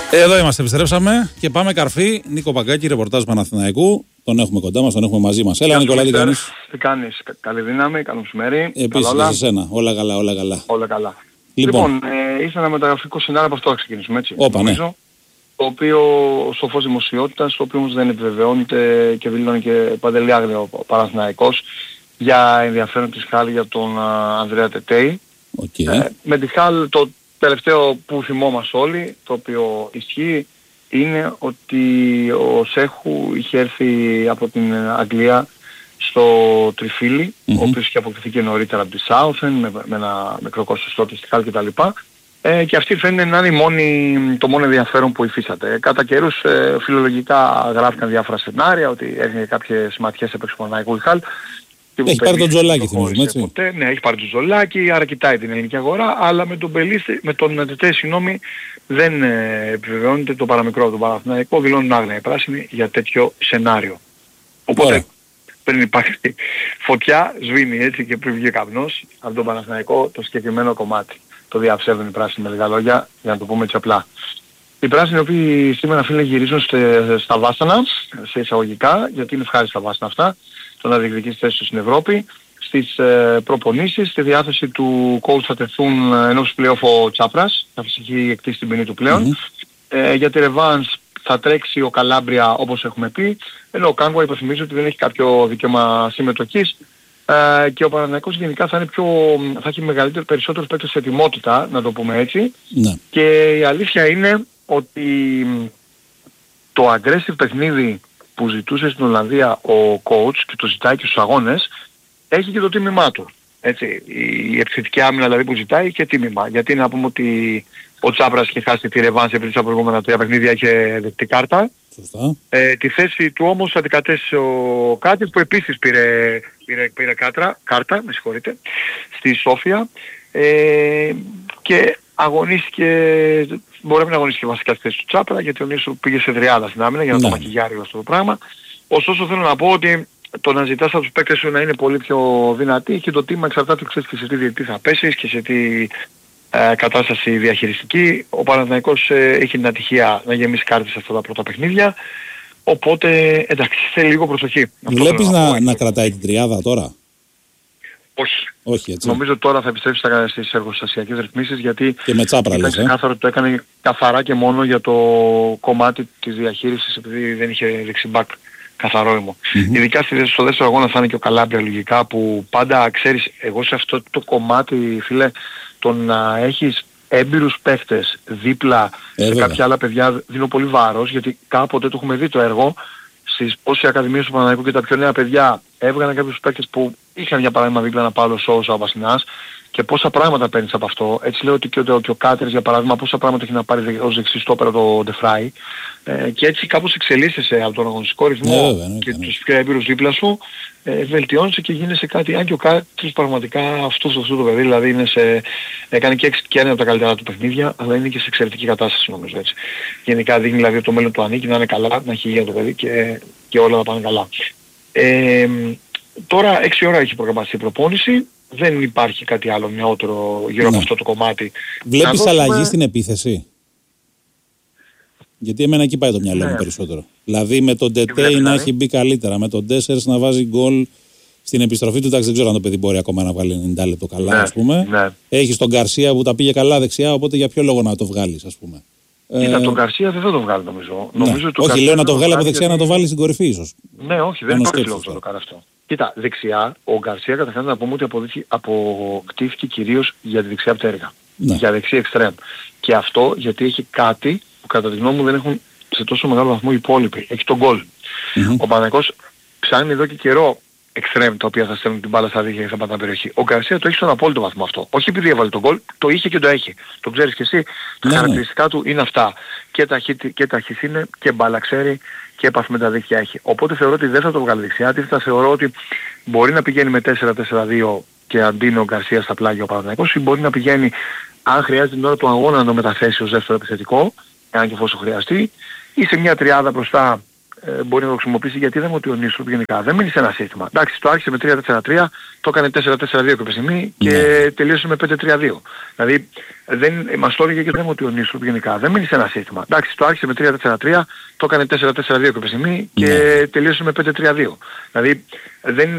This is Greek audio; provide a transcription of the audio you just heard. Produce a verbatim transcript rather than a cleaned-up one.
Εδώ είμαστε, επιστρέψαμε και πάμε καρφί. Νίκο Παγκάκη, ρεπορτάζ Παναθηναϊκού. Τον έχουμε κοντά μας, τον έχουμε μαζί μας. Έλα, Νικόλα, τι κάνεις? Τι κάνεις? Καλή δύναμη, καλό μεσημέρι. Επίσης και σε σένα. Όλα καλά, όλα καλά. Όλα καλά. Λοιπόν, λοιπόν ε, ήρθε ένα μεταγραφικό σενάριο, από αυτό θα ξεκινήσουμε, έτσι. Όπα, ναι. Το οποίο ο φως δημοσιότητας, το οποίο όμως δεν επιβεβαιώνεται και δηλώνει και Παντελή Άγριο ο Παναθηναϊκός για ενδιαφέρον της Χάλ για τον α, Ανδρέα Τετέι. Okay. Ε, με τη Χάλ το τελευταίο που θυμόμαστε όλοι, το οποίο ισχύει, είναι ότι ο Σέχου είχε έρθει από την Αγγλία στο Τριφύλι, mm-hmm. ο οποίος είχε αποκτηθεί και νωρίτερα από τη Σάουθεν με, με ένα μικρό κόστος τότε στη Χάλ κτλ. Ε, και αυτή φαίνεται να είναι η μόνη, το μόνο ενδιαφέρον που υφίσταται. Κατά καιρούς ε, φιλολογικά γράφηκαν διάφορα σενάρια, ότι έγινε κάποιες ματιές επ' Παναθηναϊκού η Χάλ. Έχει πάρει τον Τζολάκη, θυμίζουμε, έτσι. Ποτέ. Ναι, έχει πάρει τον Τζολάκη, άρα κοιτάει την ελληνική αγορά, αλλά με τον Πελίστη, με τον Τετέι, συγγνώμη, δεν ε, επιβεβαιώνεται το παραμικρό από τον Παναθηναϊκό, δηλώνουν άγνοια οι πράσινοι για τέτοιο σενάριο. Οπότε Ωραία. πριν υπάρχει φωτιά, σβήνει έτσι και πριν βγει καπνός από τον Παναθηναϊκό το συγκεκριμένο κομμάτι. Το διαψεύδουν οι πράσινοι με λίγα λόγια, για να το πούμε έτσι απλά. Οι πράσινοι οι οποίοι σήμερα φίλε γυρίζουν στε, στα βάσανα, σε εισαγωγικά, γιατί είναι ευχάριστα βάσανα αυτά, το να διεκδικήσει θέση του στην Ευρώπη. Στις ε, προπονήσεις, στη διάθεση του coach θα τεθούν ενός πλέον ο Τσάπρας, θα έχει εκτίσει την ποινή του πλέον. Mm-hmm. Ε, για τη Ρεβάνς θα τρέξει ο Καλάμπρια όπως έχουμε πει, ενώ ο Κάγκουα υπενθυμίζει ότι δεν έχει κάποιο δικαίωμα συμμετοχής. Uh, και ο Παναθηναϊκός γενικά θα, είναι πιο, θα έχει μεγαλύτερο, περισσότερους παίκτες σε ετοιμότητα, να το πούμε έτσι. Ναι. Και η αλήθεια είναι ότι το aggressive παιχνίδι που ζητούσε στην Ολλανδία ο coach και το ζητάει και στους αγώνες, έχει και το τίμημά του. Έτσι, η επιθετική άμυνα δηλαδή που ζητάει και τίμημα. Γιατί να πούμε ότι ο Τσάπρας είχε χάσει τη ρεβάνς επειδή στα προηγούμενα τρία παιχνίδια είχε δεκτή κάρτα. Ε, τη θέση του όμως αντικατέστησε ο Κάτης που επίσης πήρε, πήρε, πήρε κάρτα, κάρτα, με συγχωρείτε, στη Σόφια ε, και αγωνίστηκε, μπορεί να αγωνίστηκε βασικά στη θέση του Τσάπρα γιατί ο Νίσου πήγε σε τριάδα στην άμυνα για να ναι. το μακιγιάρει αυτό το πράγμα. Ωστόσο θέλω να πω ότι το να ζητάς από τους παίκτες σου να είναι πολύ πιο δυνατοί και το τίμα εξαρτάται ξέρεις και σε τι διαιτητή θα πέσεις και σε τι ε, κατάσταση διαχειριστική. Ο Παναθηναϊκός ε, έχει την ατυχία να γεμίσει κάρτες σε αυτά τα πρώτα παιχνίδια. Οπότε εντάξει, θέλει λίγο προσοχή. Βλέπεις να, να, να κρατάει την τριάδα τώρα? Όχι. Όχι έτσι. Νομίζω τώρα θα επιστρέψει στις εργοστασιακές ρυθμίσεις γιατί και με Τσάπρα λες, ήταν ξεκάθαρο ότι το έκανε καθαρά και μόνο για το κομμάτι της διαχείρισης επειδή δεν είχε δεξιμπάκ καθαρό mm-hmm. Ειδικά στο δεύτερο αγώνα θα είναι και ο Καλάμπρια λογικά που πάντα ξέρεις εγώ σε αυτό το κομμάτι φίλε το να έχεις έμπειρους παίχτες δίπλα ε, σε βέβαια. κάποια άλλα παιδιά δίνω πολύ βάρος γιατί κάποτε το έχουμε δει το έργο στις πόσες ακαδημίες του Παναθηναϊκού και τα πιο νέα παιδιά έβγαλαν κάποιους παίκτες που είχαν για παράδειγμα δίπλα ένα Παύλο Σόουσα ο Βασινάς και πόσα πράγματα παίρνεις από αυτό. Έτσι λέω ότι και ο, και ο Κάτερς για παράδειγμα πόσα πράγματα έχει να πάρει ως δεξί στόπερα το Ντεφράι ε, και έτσι κάπως εξελίσσεσαι από τον αγωνιστικό ρυθμό yeah, yeah, yeah, και yeah. τους πιο έμπειρους δίπλα σου ε, βελτιώνεσαι και γίνεσαι κάτι, αν και ο Κάτερς πραγματικά αυτός αυτό το παιδί δηλαδή είναι σε, έκανε και, και ένα από τα καλύτερα του παιχνίδια αλλά είναι και σε εξαιρετική κατάσταση νομίζω έτσι. Γενικά δείχνει δηλαδή το μέλλον του ανήκει να είναι καλά, να έχει υγεία το παιδί και, και όλα θα πάνε καλά. Ε, τώρα έξι ώρα έχει προγραμματιστεί η προπόνηση. Δεν υπάρχει κάτι άλλο νεότερο γύρω ναι. από αυτό το κομμάτι. Βλέπεις δώσουμε... αλλαγή στην επίθεση? Γιατί εμένα εκεί πάει το μυαλό ναι. μου περισσότερο. Δηλαδή με τον Τετέι να έχει μπει καλύτερα, με τον Τέσσερς να βάζει γκολ στην επιστροφή του. Εντάξει, δεν ξέρω αν το παιδί μπορεί ακόμα να βάλει ενενήντα λεπτό καλά, ναι. ας πούμε. Ναι. Έχεις τον Γκαρσία που τα πήγε καλά δεξιά, οπότε για ποιο λόγο να το βγάλεις, ας πούμε. Κοίτα, ε... τον Γκαρσία δεν θα το βγάλει νομίζω. Ναι. νομίζω το όχι, λέω να το βγάλει από δεξιά γιατί... να το βάλει στην κορυφή ίσως. Ναι, όχι, δεν υπάρχει λόγος να το κάνει αυτό. Κοίτα, δεξιά, ο Γκαρσία καταρχάς να πούμε ότι αποκτήθηκε κυρίως για τη δεξιά πτέρυγα. Ναι. Για δεξί εξτρέμ. Και αυτό γιατί έχει κάτι που κατά τη γνώμη μου δεν έχουν σε τόσο μεγάλο βαθμό οι υπόλοιποι. Έχει τον γκολ. Mm-hmm. Ο Παναθηναϊκός ψάχνει εδώ και καιρό εξτρέμ τα οποία θα στέλνουν την μπάλα στα δίχτυα και θα πάνε περιοχή. Ο Γκαρσία το έχει στον απόλυτο βαθμό αυτό. Όχι επειδή έβαλε τον γκολ, το είχε και το έχει. Το ξέρεις και εσύ. Τα ναι, χαρακτηριστικά ναι. του είναι αυτά. Και ταχύτητα και ταχύς είναι και μπάλα ξέρει και επαφή με τα δίχτυα έχει. Οπότε θεωρώ ότι δεν θα το βγάλει δεξιά. Αντίθετα θεωρώ ότι μπορεί να πηγαίνει με τέσσερα τέσσερα δύο και αντίνει ο Γκαρσία στα πλάγια ο Παναθηναϊκός ή μπορεί να πηγαίνει αν χρειάζεται την ώρα του αγώνα να το μεταθέσει ως δεύτερο επιθετικό, εάν και εφόσον χρειαστεί, ή σε μια τριάδα μπροστά ε, μπορεί να το χρησιμοποιήσει, γιατί είδαμε ότι ο Νίστροπ γενικά δεν μείνει σε ένα σύστημα. Εντάξει, το άρχισε με τρία τέσσερα τρία, το έκανε τέσσερα τέσσερα δύο κάποια στιγμή και ναι. τελείωσε με πέντε τρία δύο. Δηλαδή δεν, μας το έλεγε και είδαμε ότι ο Νίστροπ γενικά δεν μείνει σε ένα σύστημα. Εντάξει, το άρχισε με τρία τέσσερα τρία, το έκανε τέσσερα τέσσερα δύο κάποια στιγμή και ναι. τελείωσε με πέντε τρία δύο. Δηλαδή δεν